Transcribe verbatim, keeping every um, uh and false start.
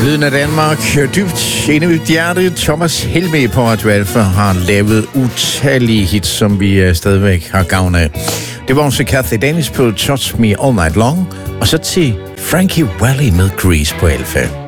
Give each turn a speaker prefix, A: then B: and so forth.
A: Lyden af Danmark, dybt inde i mit hjerte. Thomas Helmig på Radio Alfa har lavet utallige hits, som vi stadigvæk har gavn af. Det var også Kathy Dennis på Touch Me All Night Long, og så til Frankie Valli med Grease på Alfa.